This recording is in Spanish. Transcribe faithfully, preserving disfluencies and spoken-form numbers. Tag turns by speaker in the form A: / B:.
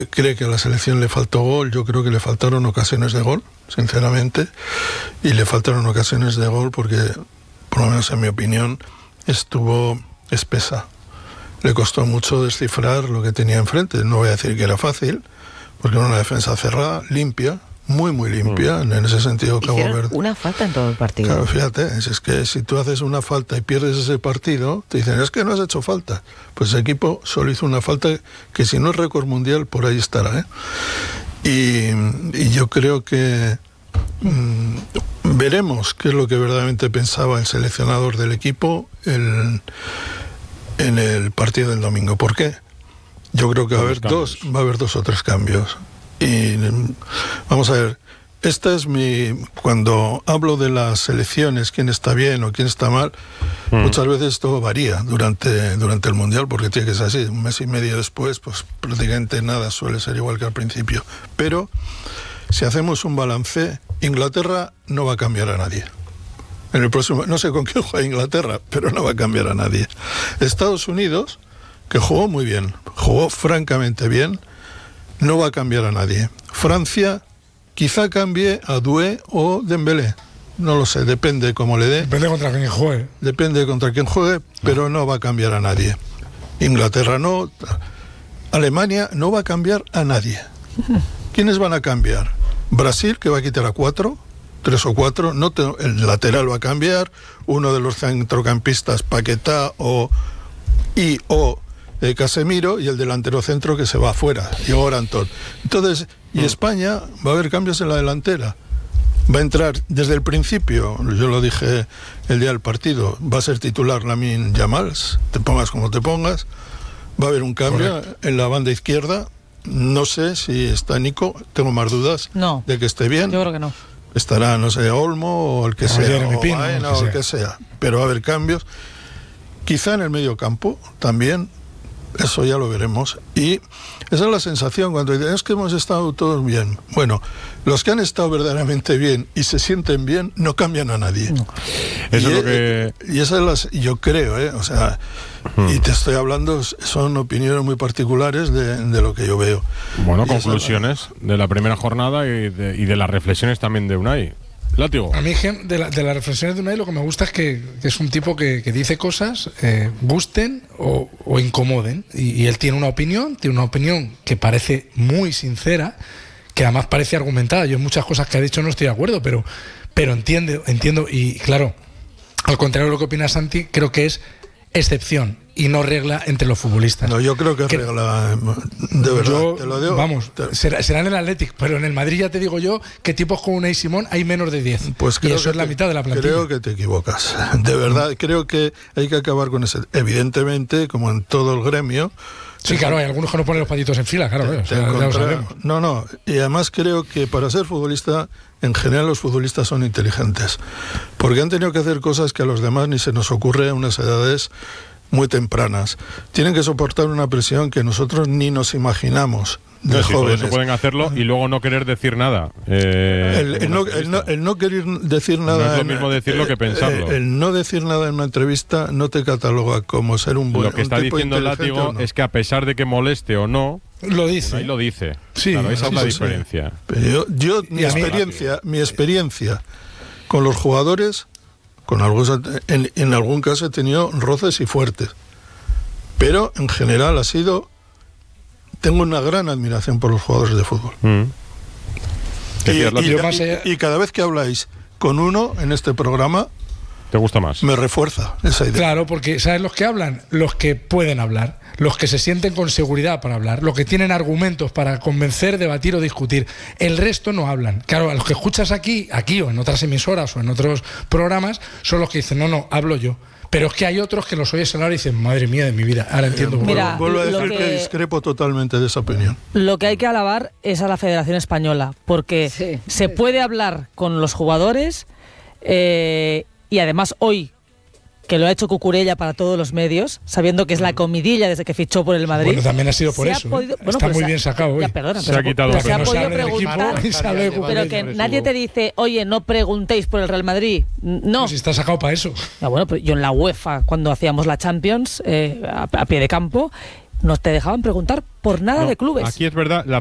A: cree que a la selección le faltó gol. Yo creo que le faltaron ocasiones de gol, sinceramente, y le faltaron ocasiones de gol porque, por lo menos en mi opinión, estuvo espesa. Le costó mucho descifrar lo que tenía enfrente. No voy a decir que era fácil, porque era una defensa cerrada, limpia, muy muy limpia, mm. en ese sentido Cabo Verde.
B: Una falta en todo el partido.
A: Claro, fíjate, es, es que si tú haces una falta y pierdes ese partido, te dicen, es que no has hecho falta. Pues el equipo solo hizo una falta que, si no es récord mundial, por ahí estará, ¿eh? Y, y yo creo que mmm, veremos qué es lo que verdaderamente pensaba el seleccionador del equipo el, en el partido del domingo. ¿Por qué? Yo creo que va a haber dos, va a haber dos o tres cambios. Y vamos a ver, esta es mi... Cuando hablo de las selecciones, quién está bien o quién está mal, mm. muchas veces todo varía durante, durante el Mundial, porque tiene que ser así. Un mes y medio después, pues prácticamente nada suele ser igual que al principio. Pero si hacemos un balance, Inglaterra no va a cambiar a nadie. En el próximo, no sé con quién juega Inglaterra, pero no va a cambiar a nadie. Estados Unidos, que jugó muy bien, jugó francamente bien, no va a cambiar a nadie. Francia quizá cambie a Doué o Dembélé. No lo sé, depende cómo le dé.
C: Depende contra quién juegue.
A: Depende contra quién juegue, pero no va a cambiar a nadie. Inglaterra no. Alemania no va a cambiar a nadie. ¿Quiénes van a cambiar? Brasil, que va a quitar a cuatro, tres o cuatro. No te, el lateral va a cambiar. Uno de los centrocampistas, Paquetá o y o de Casemiro, y el delantero centro que se va afuera, y ahora Antón. Entonces, y España va a haber cambios en la delantera. Va a entrar desde el principio, yo lo dije el día del partido, va a ser titular Lamine Yamal, te pongas como te pongas, va a haber un cambio. Correcto. En la banda izquierda. No sé si está Nico, tengo más dudas
B: no,
A: de que esté bien.
B: Yo creo que no.
A: Estará, no sé, Olmo o el que sea,
C: o,
A: Pino, o, Baena, o el que sea, pero va a haber cambios. Quizá en el medio campo también. Eso ya lo veremos. Y esa es la sensación cuando dicen, es que hemos estado todos bien. Bueno, los que han estado verdaderamente bien y se sienten bien no cambian a nadie.
D: No. Eso
A: y,
D: es lo que...
A: y esa es la, yo creo, ¿eh? O sea, hmm. y te estoy hablando, son opiniones muy particulares de, de lo que yo veo.
D: Bueno,
A: y
D: conclusiones la... de la primera jornada y de, y de las reflexiones también de Unai. Látigo.
C: A mí, de, la, de las reflexiones de Unai, lo que me gusta es que, que es un tipo que, que dice cosas, eh, gusten o, o incomoden. Y, y él tiene una opinión, tiene una opinión que parece muy sincera, que además parece argumentada. Yo en muchas cosas que ha dicho no estoy de acuerdo, pero, pero entiendo, entiendo. Y claro, al contrario de lo que opina Santi, creo que es excepción y no regla entre los futbolistas.
A: No, yo creo que, que regla, de verdad,
C: yo,
A: te lo digo.
C: Vamos, te... será, será en el Athletic, pero en el Madrid ya te digo yo que tipos como Unai Simón hay menos de diez.
A: Pues
C: y eso
A: que
C: es la
A: te,
C: mitad de la plantilla.
A: Creo que te equivocas. De verdad, creo que hay que acabar con ese. Evidentemente, como en todo el gremio.
C: Sí, claro, hay algunos que no ponen los patitos en fila, claro.
A: Te,
C: o sea,
A: te
C: ya lo sabemos.
A: No, no, y además creo que para ser futbolista, en general los futbolistas son inteligentes, porque han tenido que hacer cosas que a los demás ni se nos ocurre a unas edades muy tempranas. Tienen que soportar una presión que nosotros ni nos imaginamos de
D: no, sí,
A: jóvenes.
D: Por eso pueden hacerlo y luego no querer decir nada. Eh,
A: el, el, no, el, no, el no querer decir nada...
D: No es lo mismo en, decirlo eh, que pensarlo.
A: El, el no decir nada en una entrevista no te cataloga como ser un buen...
D: Lo que está diciendo el Látigo no. es que a pesar de que moleste o no...
C: Lo dice.
D: Ahí lo dice.
C: Sí,
D: claro, esa
C: sí,
D: es la
A: sí,
D: diferencia.
A: Sí. Yo, yo mi experiencia, mi experiencia con los jugadores... Con algunos, en, en algún caso he tenido roces y fuertes, pero en general ha sido, tengo una gran admiración por los jugadores de fútbol. Mm. Y, y, y, y cada vez que habláis con uno en este programa,
D: ¿te gusta más?
A: Me refuerza esa idea.
C: Claro, porque ¿sabes los que hablan? Los que pueden hablar, los que se sienten con seguridad para hablar, los que tienen argumentos para convencer, debatir o discutir. El resto no hablan. Claro, a los que escuchas aquí, aquí o en otras emisoras o en otros programas, son los que dicen, no, no, hablo yo. Pero es que hay otros que los oyes hablar y dicen, madre mía de mi vida, ahora entiendo.
A: Eh,
B: Mira,
A: vuelvo a decir
B: que,
A: que discrepo totalmente de esa opinión.
B: Lo que hay que alabar es a la Federación Española, porque sí, se sí. puede hablar con los jugadores eh, y además hoy, que lo ha hecho Cucurella para todos los medios, sabiendo que es la comidilla desde que fichó por el Madrid.
C: Bueno, también ha sido por eso.
B: Podido,
C: ¿eh?
B: bueno,
C: Está muy
B: ha,
C: bien sacado hoy.
B: Ya, perdona,
D: se
B: pero,
D: ha quitado
B: pero se ha
C: no
B: podido preguntar,
C: equipo,
B: pero que nadie te dice, oye, no preguntéis por el Real Madrid. No.
C: Pues si está sacado para eso.
B: Ya, bueno, pero yo en la UEFA, cuando hacíamos la Champions, eh, a, a pie de campo, no te dejaban preguntar por nada
D: No,
B: de clubes.
D: Aquí es verdad, la